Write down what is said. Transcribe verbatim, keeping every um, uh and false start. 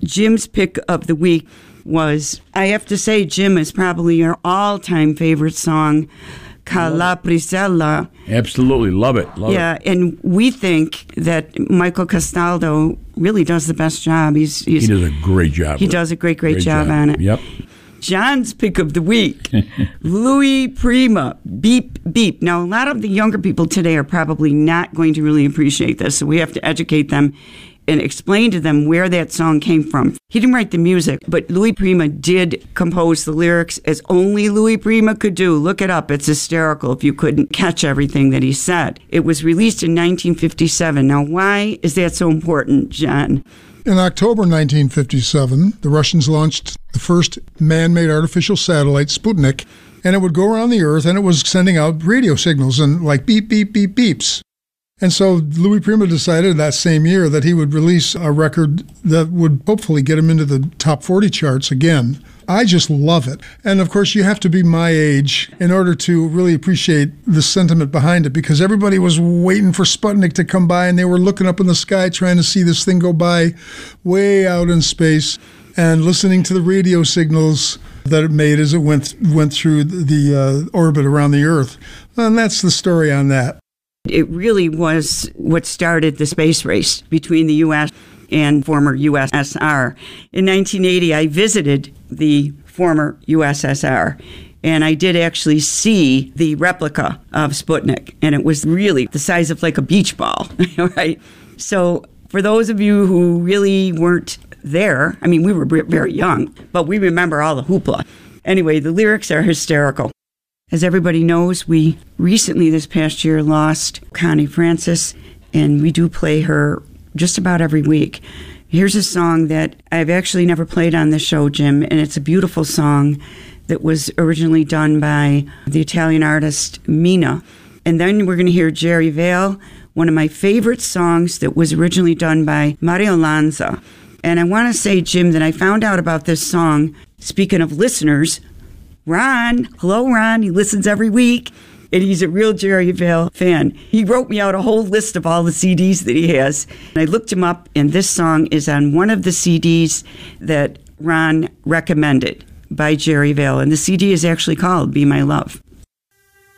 Jim's pick of the week was, I have to say, Jim is probably your all-time favorite song, Calabrisella. Absolutely. Love it. Love yeah, it. And we think that Michael Castaldo really does the best job. He's, he's He does a great job. He does a great, great, great job, job on it. Yep. John's pick of the week, Louis Prima, Beep Beep. Now, a lot of the younger people today are probably not going to really appreciate this, so we have to educate them and explain to them where that song came from. He didn't write the music, but Louis Prima did compose the lyrics as only Louis Prima could do. Look it up. It's hysterical if you couldn't catch everything that he said. It was released in nineteen fifty-seven. Now, why is that so important, John? In October nineteen fifty-seven, the Russians launched the first man-made artificial satellite, Sputnik, and it would go around the Earth, and it was sending out radio signals and like beep, beep, beep, beeps. And so Louis Prima decided that same year that he would release a record that would hopefully get him into the top forty charts again. I just love it. And of course, you have to be my age in order to really appreciate the sentiment behind it, because everybody was waiting for Sputnik to come by, and they were looking up in the sky trying to see this thing go by way out in space and listening to the radio signals that it made as it went went through the uh, orbit around the Earth. And that's the story on that. It really was what started the space race between the U S and former U S S R. In nineteen eighty, I visited the former U S S R, and I did actually see the replica of Sputnik, and it was really the size of like a beach ball, right? So for those of you who really weren't there, I mean, we were very young, but we remember all the hoopla. Anyway, the lyrics are hysterical. As everybody knows, we recently this past year lost Connie Francis, and we do play her just about every week. Here's a song that I've actually never played on this show, Jim, and it's a beautiful song that was originally done by the Italian artist Mina. And then we're going to hear Jerry Vale, one of my favorite songs that was originally done by Mario Lanza. And I want to say, Jim, that I found out about this song, speaking of listeners, Ron, hello, Ron. He listens every week, and he's a real Jerry Vale fan. He wrote me out a whole list of all the C Ds that he has. And I looked him up, and this song is on one of the C Ds that Ron recommended by Jerry Vale. And the C D is actually called Be My Love.